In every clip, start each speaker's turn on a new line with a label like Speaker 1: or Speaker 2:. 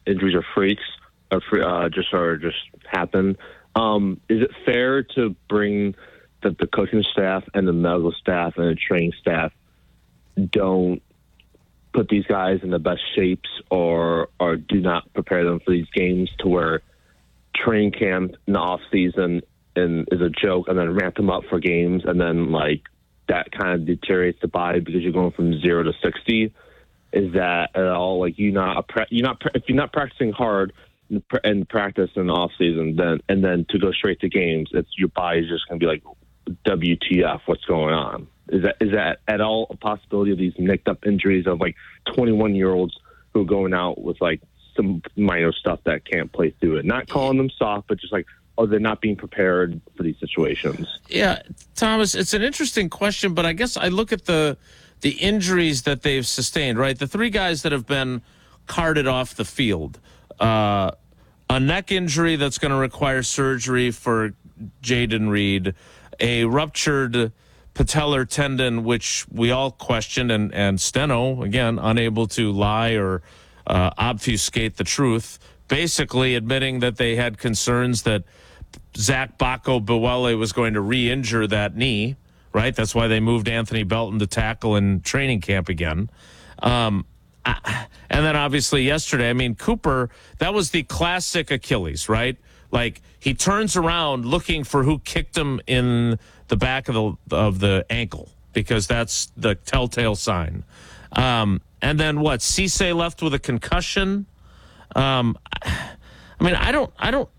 Speaker 1: injuries are freaks, or just happen. Is it fair to bring that the coaching staff and the medical staff and the training staff don't put these guys in the best shapes or do not prepare them for these games to where training camp in the off season is a joke and then ramp them up for games and then like that kind of deteriorates the body because you're going from 0 to 60? Is that at all like if you're not practicing hard in practice in the off season then to go straight to games, it's your body's just going to be like, WTF, what's going on? Is that at all a possibility of these nicked up injuries of like 21-year-olds who are going out with like some minor stuff that can't play through it? Not calling them soft, but just like, they're not being prepared for these situations.
Speaker 2: Yeah, Thomas, it's an interesting question, but I guess I look at the injuries that they've sustained, right? The three guys that have been carted off the field. A neck injury that's going to require surgery for Jayden Reed, a ruptured patellar tendon, which we all questioned, and Steno, again, unable to lie or obfuscate the truth, basically admitting that they had concerns that Zach Bacco-Buele was going to re-injure that knee, right? That's why they moved Anthony Belton to tackle in training camp again. And then obviously yesterday, I mean, Cooper, that was the classic Achilles, right? Like he turns around looking for who kicked him in the back of the ankle because that's the telltale sign. And then what? Cisse left with a concussion. I mean, I don't.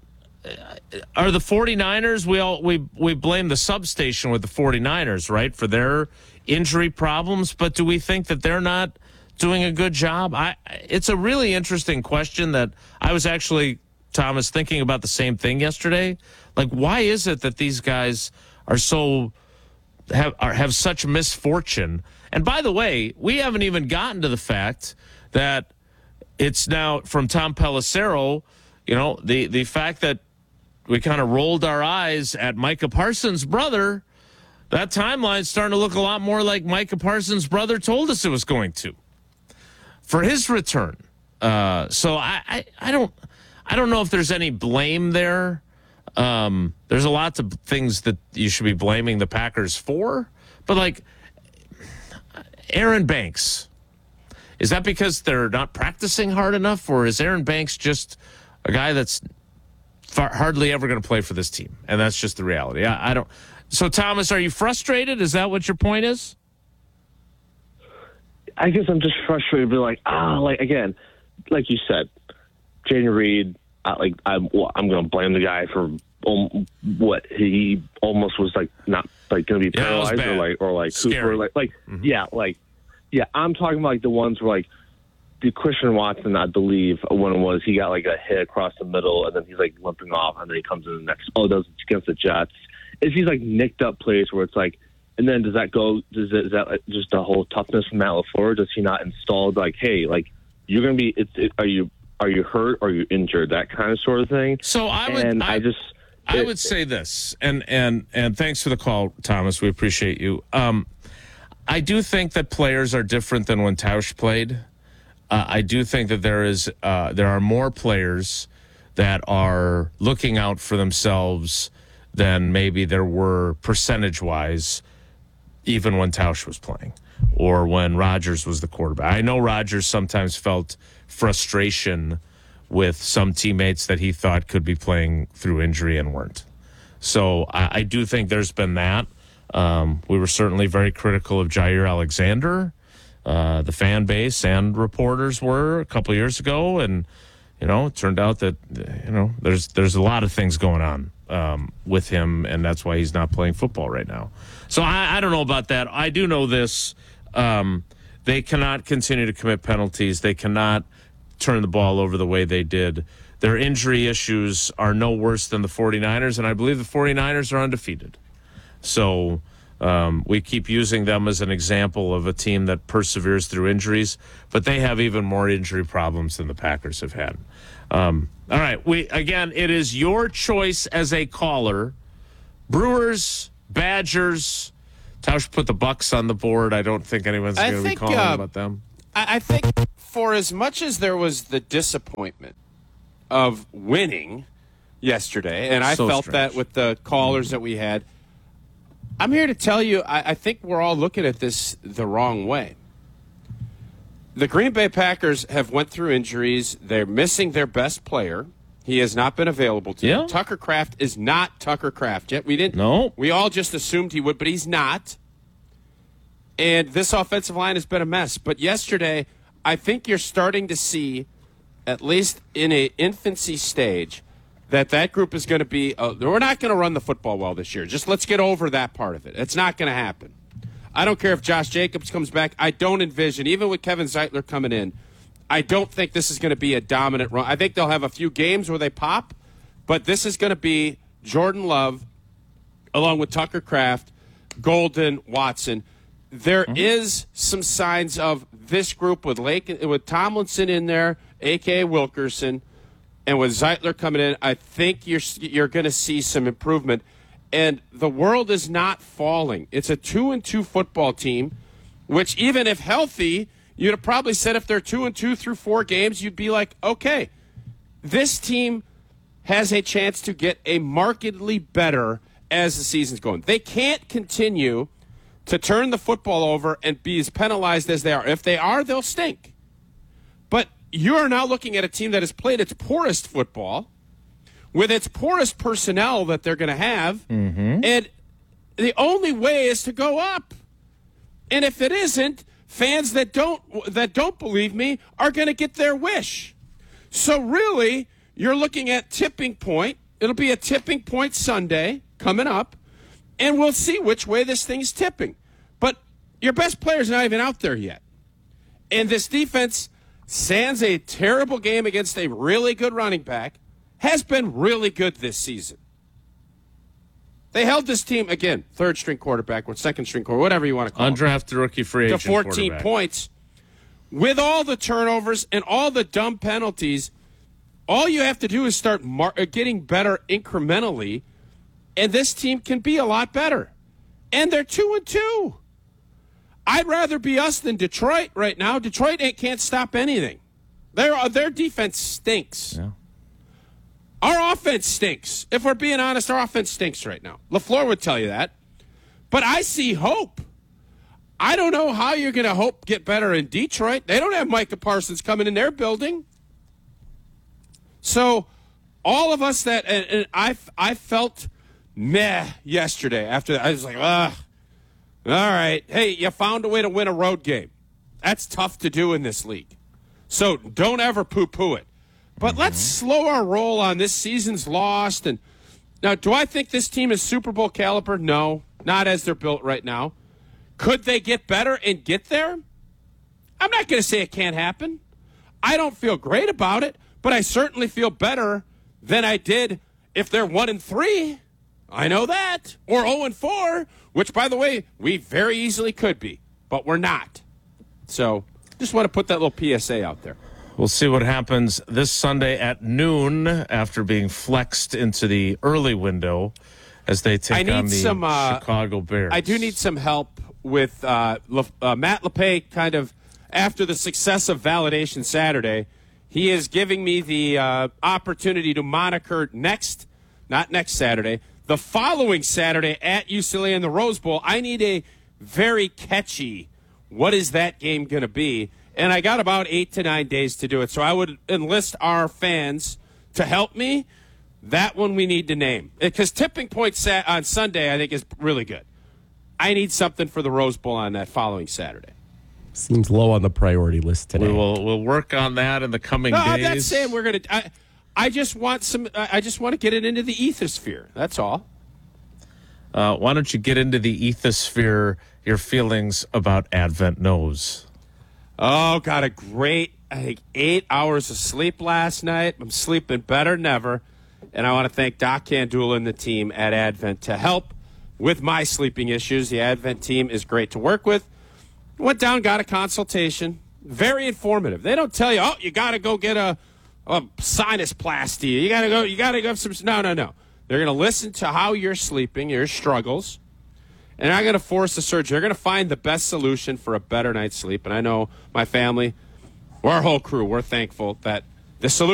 Speaker 2: Are the 49ers? We blame the substation with the 49ers, right, for their injury problems. But do we think that they're not doing a good job? It's a really interesting question that I was actually, Thomas, thinking about the same thing yesterday. Like, why is it that these guys are have such misfortune? And by the way, we haven't even gotten to the fact that it's now from Tom Pelissero, the fact that we kind of rolled our eyes at Micah Parsons' brother. That timeline's starting to look a lot more like Micah Parsons' brother told us it was going to for his return. So I don't know if there's any blame there. There's a lot of things that you should be blaming the Packers for, but like Aaron Banks, is that because they're not practicing hard enough, or is Aaron Banks just a guy that's hardly ever going to play for this team? And that's just the reality. I don't. So, Thomas, are you frustrated? Is that what your point is?
Speaker 1: I guess I'm just frustrated. But again, like you said, Jayden Reed. I'm going to blame the guy for what he almost was like, not like going to be paralyzed or like
Speaker 2: Scary.
Speaker 1: Cooper, I'm talking about like the ones where like the Christian Watson, I believe when it was, he got like a hit across the middle and then he's like limping off and then he comes in the next. That was against the Jets. It's these like nicked up plays where it's like, and then is that like, just the whole toughness from Matt LaFleur? Does he not install like, hey, like you're going to be, are you hurt or are you injured? That kind of sort of thing.
Speaker 2: So I would say this, and thanks for the call, Thomas. We appreciate you. I do think that players are different than when Tausch played. I do think that there are more players that are looking out for themselves than maybe there were percentage-wise, even when Tausch was playing or when Rodgers was the quarterback. I know Rodgers sometimes felt frustration with some teammates that he thought could be playing through injury and weren't. So I do think there's been that. We were certainly very critical of Jair Alexander. The fan base and reporters were a couple of years ago, and it turned out that there's a lot of things going on with him, and that's why he's not playing football right now. So I don't know about that. I do know this: they cannot continue to commit penalties. They cannot turn the ball over the way they did. Their injury issues are no worse than the 49ers, and I believe the 49ers are undefeated. So we keep using them as an example of a team that perseveres through injuries, but they have even more injury problems than the Packers have had. All right. It is your choice as a caller. Brewers, Badgers. Tausch put the Bucks on the board. I don't think anyone's going to be calling about them.
Speaker 3: I think for as much as there was the disappointment of winning yesterday, and I felt that with the callers that we had, I'm here to tell you I think we're all looking at this the wrong way. The Green Bay Packers have went through injuries. They're missing their best player. He has not been available to them. Tucker Kraft is not Tucker Kraft yet. We all just assumed he would, but he's not. And this offensive line has been a mess. But yesterday, I think you're starting to see, at least in an infancy stage, that group is going to be we're not going to run the football well this year. Just let's get over that part of it. It's not going to happen. I don't care if Josh Jacobs comes back. I don't envision, even with Kevin Zeitler coming in, I don't think this is going to be a dominant run. I think they'll have a few games where they pop, but this is going to be Jordan Love along with Tucker Kraft, Golden, Watson. There is some signs of this group with Tomlinson in there, a.k.a. Wilkerson, and with Zeitler coming in, I think you're going to see some improvement. And the world is not falling. It's a 2-2 football team, which even if healthy, you'd have probably said if they're 2-2 through 4 games, you'd be like, okay, this team has a chance to get a markedly better as the season's going. They can't continue to turn the football over and be as penalized as they are. If they are, they'll stink. But you are now looking at a team that has played its poorest football, with its poorest personnel that they're going to have, and the only way is to go up. And if it isn't, fans that don't believe me are going to get their wish. So really, you're looking at tipping point. It'll be a tipping point Sunday coming up, and we'll see which way this thing's tipping. But your best player's not even out there yet. And this defense, sans a terrible game against a really good running back, has been really good this season. They held this team, again, third-string quarterback or second-string quarterback, whatever you want to call it.
Speaker 2: Undrafted rookie free agent
Speaker 3: to 14 points. With all the turnovers and all the dumb penalties, all you have to do is start getting better incrementally, and this team can be a lot better. And they're 2-2. I'd rather be us than Detroit right now. Detroit can't stop anything. Their defense stinks.
Speaker 2: Yeah.
Speaker 3: Our offense stinks. If we're being honest, our offense stinks right now. LaFleur would tell you that. But I see hope. I don't know how you're going to get better in Detroit. They don't have Micah Parsons coming in their building. So all of us and I felt meh yesterday after that. I was like, ugh. All right. Hey, you found a way to win a road game. That's tough to do in this league. So don't ever poo-poo it. But let's slow our roll on this season's lost. And now, do I think this team is Super Bowl caliber? No, not as they're built right now. Could they get better and get there? I'm not going to say it can't happen. I don't feel great about it, but I certainly feel better than I did if they're 1-3. I know that. Or 0-4, which, by the way, we very easily could be, but we're not. So just want to put that little PSA out there.
Speaker 2: We'll see what happens this Sunday at noon after being flexed into the early window as they take on the Chicago Bears.
Speaker 3: I do need some help with Matt LePay kind of after the success of Validation Saturday. He is giving me the opportunity to moniker not next Saturday, the following Saturday at UCLA in the Rose Bowl. I need a very catchy, what is that game going to be? And I got about 8 to 9 days to do it. So I would enlist our fans to help me. That one we need to name. Because tipping point on Sunday, I think, is really good. I need something for the Rose Bowl on that following Saturday.
Speaker 4: Seems low on the priority list today.
Speaker 2: We'll work on that in the coming days.
Speaker 3: I'm not saying we're going to. I just want to get it into the ethosphere. That's all.
Speaker 2: Why don't you get into the ethosphere, your feelings about Advent Knows?
Speaker 3: Oh, got a great, 8 hours of sleep last night. I'm sleeping better than ever. And I want to thank Doc Candula and the team at Advent to help with my sleeping issues. The Advent team is great to work with. Went down, got a consultation. Very informative. They don't tell you, oh, you got to go get a sinus-plasty. You got to go have some. No. They're going to listen to how you're sleeping, your struggles. and I'm going to force the surgery. They're going to find the best solution for a better night's sleep. And I know my family, our whole crew, we're thankful that the solution